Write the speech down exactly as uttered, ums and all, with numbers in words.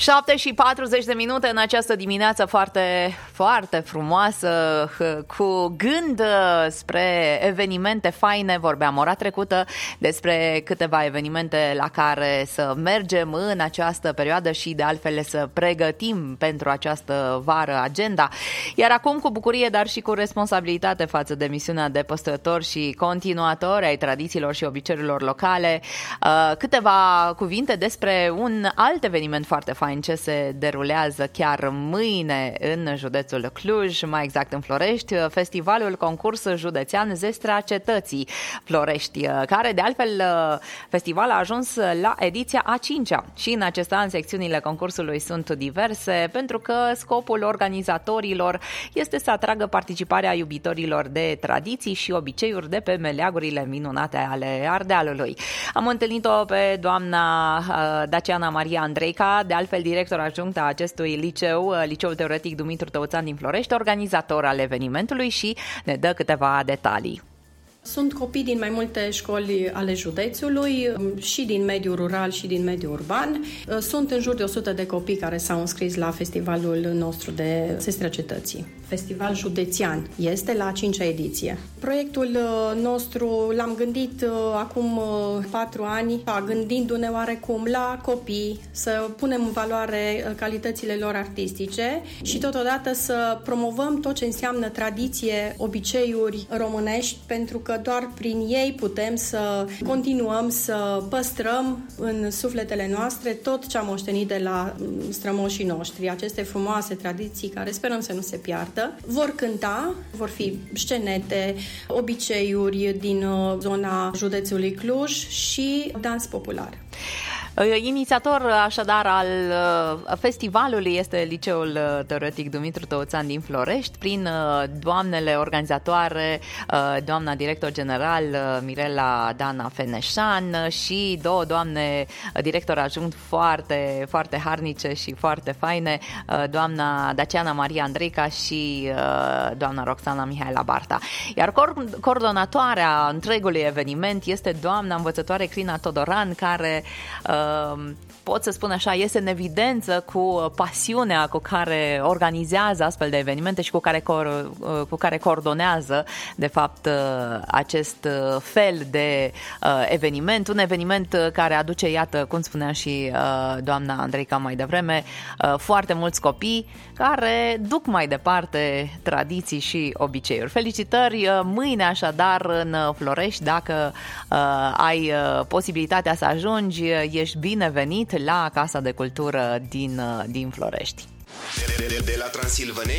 șapte și patruzeci de minute în această dimineață foarte, foarte frumoasă, cu gând spre evenimente faine. Vorbeam ora trecută despre câteva evenimente la care să mergem în această perioadă și de altfel să pregătim pentru această vară agenda. Iar acum cu bucurie, dar și cu responsabilitate față de misiunea de păstrător și continuator ai tradițiilor și obiceiurilor locale, câteva cuvinte despre un alt eveniment foarte fain ce se derulează chiar mâine în județul Cluj, mai exact în Florești, festivalul concurs județean Zestrea Cetății Florești, care de altfel festival a ajuns la ediția a cincea și în acest an secțiunile concursului sunt diverse pentru că scopul organizatorilor este să atragă participarea iubitorilor de tradiții și obiceiuri de pe meleagurile minunate ale Ardealului. Am întâlnit-o pe doamna Daciana Maria Andreica, de altfel director adjunct a acestui liceu, Liceul Teoretic Dumitru Tăuțan din Florești, organizator al evenimentului și ne dă câteva detalii. Sunt copii din mai multe școli ale județului, și din mediul rural și din mediul urban. Sunt în jur de o sută de copii care s-au înscris la festivalul nostru de Zestrea Cetății. Festival județean este la a cincea ediție. Proiectul nostru l-am gândit acum patru ani, gândindu-ne oarecum la copii, să punem în valoare calitățile lor artistice și totodată să promovăm tot ce înseamnă tradiție, obiceiuri românești, pentru că doar prin ei putem să continuăm să păstrăm în sufletele noastre tot ce am moștenit de la strămoșii noștri, aceste frumoase tradiții care sperăm să nu se piardă. Vor cânta, vor fi scenete, obiceiuri din zona județului Cluj și dans popular. Inițiator așadar al festivalului este Liceul Teoretic Dumitru Tăuțan din Florești, prin doamnele organizatoare, doamna director general Mirela Dana Feneșan și două doamne director adjunct foarte, foarte harnice și foarte faine, doamna Daciana Maria Andreica și doamna Roxana Mihaela Barta. Iar coordonatoarea întregului eveniment este doamna învățătoare Crina Todoran, care pot să spun așa, este în evidență cu pasiunea cu care organizează astfel de evenimente și cu care, co- cu care coordonează, de fapt, acest fel de eveniment. Un eveniment care aduce, iată, cum spunea și doamna Andreica mai devreme, foarte mulți copii care duc mai departe tradiții și obiceiuri. Felicitări! Mâine, așadar, în Florești, dacă ai posibilitatea să ajungi, ești binevenit la Casa de Cultură din, din Florești. De, de, de la Transilvania